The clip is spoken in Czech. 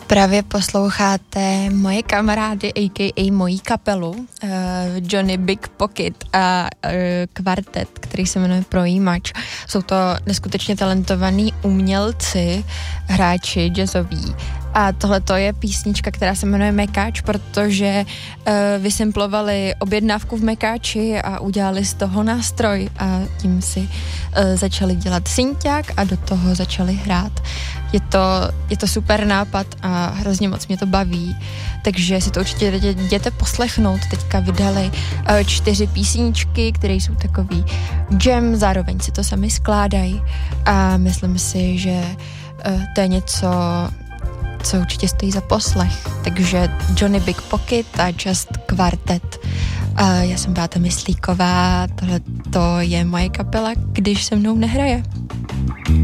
Právě posloucháte moje kamarády, a.k.a. mojí kapelu, Johnny Big Pocket a kvartet, který se jmenuje Projímač. Jsou to neskutečně talentovaní umělci, hráči jazzoví. A tohleto je písnička, která se jmenuje Mekáč, protože vysamplovali objednávku v Mekáči a udělali z toho nástroj a tím si začali dělat synťák a do toho začali hrát. Je to super nápad a hrozně moc mě to baví, takže si to určitě jděte poslechnout. Teďka vydali 4 písničky, které jsou takový jam, zároveň si to sami skládají a myslím si, že to je něco, co určitě stojí za poslech. Takže Johnny Big Pocket a Just Quartet. Já jsem Beata Myslíková, tohle to je moje kapela, když se mnou nehraje.